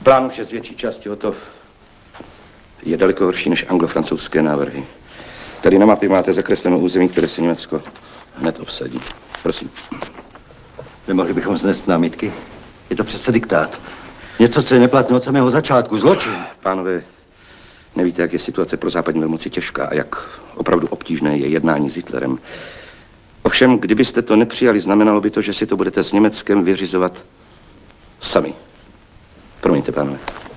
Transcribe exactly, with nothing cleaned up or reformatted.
Plán už je z větší části hotov. Je daleko horší než anglo-francouzské návrhy. Tady na mapě máte zakreslenou území, které si Německo hned obsadí. Prosím. Nemohli bychom znést námitky? Je to přece diktát. Něco, co je neplatné od samého začátku. Zločin. Pánové, nevíte, jak je situace pro západní velmoci těžká a jak opravdu obtížné je jednání s Hitlerem. Ovšem, kdybyste to nepřijali, znamenalo by to, že si to budete s Německem vyřizovat sami. Promiňte, pánové.